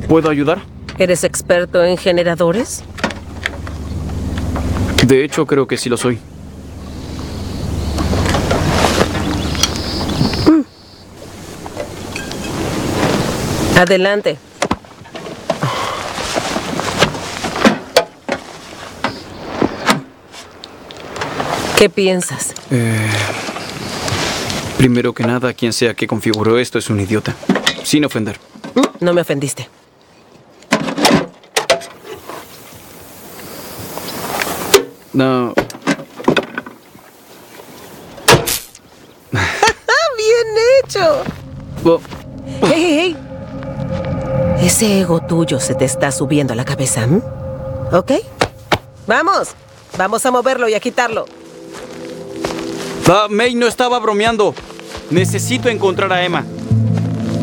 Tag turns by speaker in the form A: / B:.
A: ¿Puedo ayudar?
B: ¿Eres experto en generadores?
A: De hecho, creo que sí lo soy.
B: Adelante. ¿Qué piensas?
A: Primero que nada, quien sea que configuró esto es un idiota. Sin ofender.
B: No me ofendiste.
A: No.
B: ¡Bien hecho!
A: Oh,
B: ¡Hey, hey, hey! Ese ego tuyo se te está subiendo a la cabeza, ¿m? ¿Ok? ¡Vamos! Vamos a moverlo y a quitarlo.
A: May no estaba bromeando. Necesito encontrar a Emma.